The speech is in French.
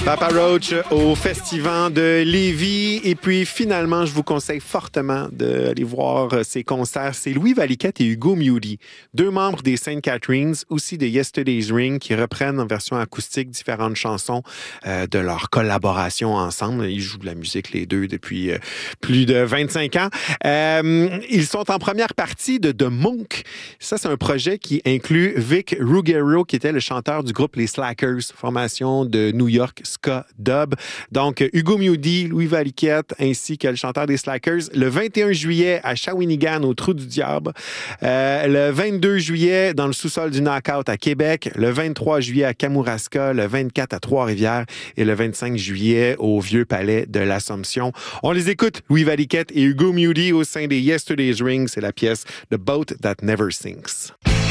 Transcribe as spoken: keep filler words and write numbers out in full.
Papa Roach au Festival de Lévis. Et puis, finalement, je vous conseille fortement d'aller voir ses concerts. C'est Louis Valiquette et Hugo Mewdy, deux membres des Saint Catharines, aussi des Yesterday's Ring, qui reprennent en version acoustique différentes chansons euh, de leur collaboration ensemble. Ils jouent de la musique, les deux, depuis euh, plus de vingt-cinq ans. Euh, ils sont en première partie de The Monk. Ça, c'est un projet qui inclut Vic Ruggiero, qui était le chanteur du groupe Les Slackers, formation de New York, ska dub. Donc, Hugo Mewdy, Louis Valiquette, ainsi que le chanteur des Slackers, le vingt et un juillet à Shawinigan, au Trou du Diable. Euh, le vingt-deux juillet, dans le sous-sol du Knockout à Québec. Le vingt-trois juillet à Kamouraska. Le vingt-quatre à Trois-Rivières. Et le vingt-cinq juillet au Vieux Palais de l'Assomption. On les écoute, Louis Valiquette et Hugo Mewdy au sein des Yesterday's Ring. C'est la pièce The Boat That Never Sinks.